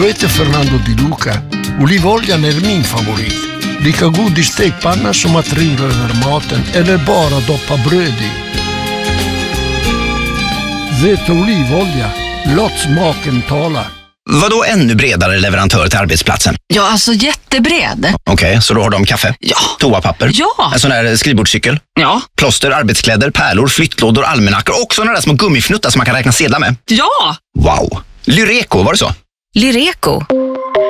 Io heter Fernando Di Luca. Olivoljan är min favorit. Lika god i stekpanna som att ringa över maten eller bara doppa bröd i. Zeta olivolja. Låt smaken tala. Vadå ännu bredare leverantör till arbetsplatsen? Ja, alltså jättebred. Okej, så då har de kaffe? Ja. Toapapper? Ja. En sån där skrivbordscykel? Ja. Plåster, arbetskläder, pärlor, flyttlådor, almanackor och såna där små gummifnuttar som man kan räkna sedlar med. Ja! Wow! Lyreco, var det så? Lyreco.